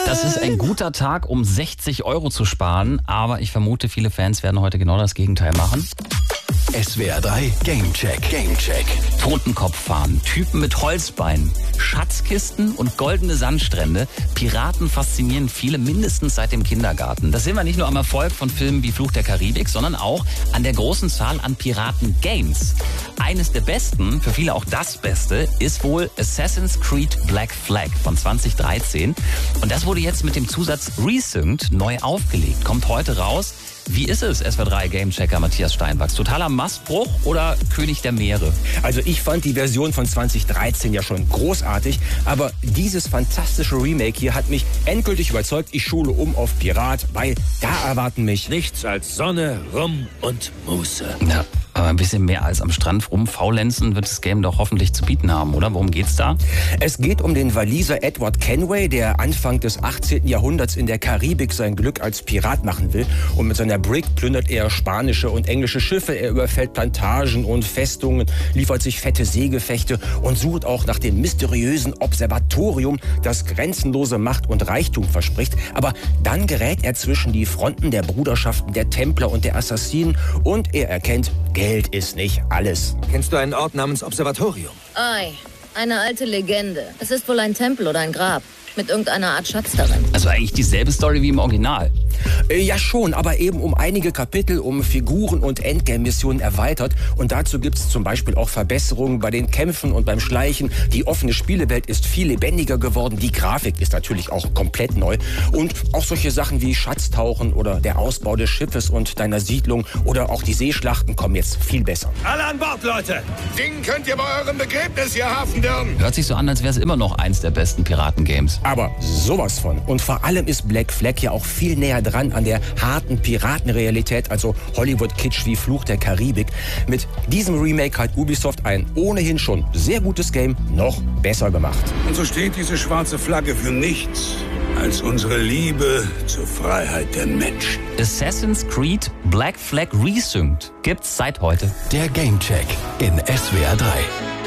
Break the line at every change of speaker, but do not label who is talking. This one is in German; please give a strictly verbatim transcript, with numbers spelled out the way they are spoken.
Das ist ein guter Tag, um sechzig Euro zu sparen, aber ich vermute, viele Fans werden heute genau das Gegenteil machen.
S W R drei Gamecheck. Gamecheck.
Totenkopffahren, Typen mit Holzbeinen, Schatzkisten und goldene Sandstrände. Piraten faszinieren viele mindestens seit dem Kindergarten. Das sehen wir nicht nur am Erfolg von Filmen wie Fluch der Karibik, sondern auch an der großen Zahl an Piraten-Games. Eines der besten, für viele auch das Beste, ist wohl Assassin's Creed Black Flag von zwanzig dreizehn. Und das wurde jetzt mit dem Zusatz Resynced neu aufgelegt. Kommt heute raus. Wie ist es, S W R drei Gamechecker Matthias Steinwachs? Totaler Mastbruch oder König der Meere?
Also ich fand die Version von zwanzig dreizehn ja schon großartig, aber dieses fantastische Remake hier hat mich endgültig überzeugt. Ich schule um auf Pirat, weil da erwarten mich
nichts als Sonne, Rum und Muße.
Ja, aber ein bisschen mehr als am Strand rumfaulenzen wird das Game doch hoffentlich zu bieten haben, oder? Worum geht's da?
Es geht um den Waliser Edward Kenway, der Anfang des achtzehnten Jahrhunderts in der Karibik sein Glück als Pirat machen will. Und mit seiner Brig plündert er spanische und englische Schiffe, er überfällt Plantagen und Festungen, liefert sich fette Seegefechte und sucht auch nach dem mysteriösen Observatorium, das grenzenlose Macht und Reichtum verspricht. Aber dann gerät er zwischen die Fronten der Bruderschaften der Templer und der Assassinen und er erkennt, Geld ist nicht alles.
Kennst du einen Ort namens Observatorium?
Ei, eine alte Legende. Es ist wohl ein Tempel oder ein Grab. Mit irgendeiner Art Schatz darin.
Also eigentlich dieselbe Story wie im Original.
Ja schon, aber eben um einige Kapitel, um Figuren und Endgame-Missionen erweitert. Und dazu gibt es zum Beispiel auch Verbesserungen bei den Kämpfen und beim Schleichen. Die offene Spielewelt ist viel lebendiger geworden. Die Grafik ist natürlich auch komplett neu. Und auch solche Sachen wie Schatztauchen oder der Ausbau des Schiffes und deiner Siedlung oder auch die Seeschlachten kommen jetzt viel besser.
Alle an Bord, Leute!
Singen könnt ihr bei eurem Begräbnis, ihr Hafendirn!
Hört sich so an, als wäre es immer noch eins der besten Piratengames.
Aber sowas von. Und vor allem ist Black Flag ja auch viel näher dran an der harten Piratenrealität, also Hollywood-Kitsch wie Fluch der Karibik. Mit diesem Remake hat Ubisoft ein ohnehin schon sehr gutes Game noch besser gemacht.
Und so steht diese schwarze Flagge für nichts als unsere Liebe zur Freiheit der Menschen.
Assassin's Creed Black Flag Resynced gibt's seit heute.
Der Gamecheck in S W R drei.